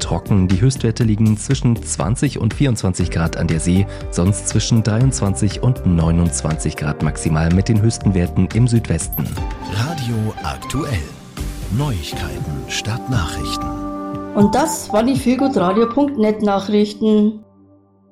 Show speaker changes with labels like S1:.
S1: trocken. Die Höchstwerte liegen zwischen 20 und 24 Grad an der See, sonst zwischen 23 und 29 Grad maximal mit den höchsten Werten im Südwesten.
S2: Radio aktuell. Neuigkeiten statt Nachrichten.
S3: Und das war die feelgoodradio.net Nachrichten.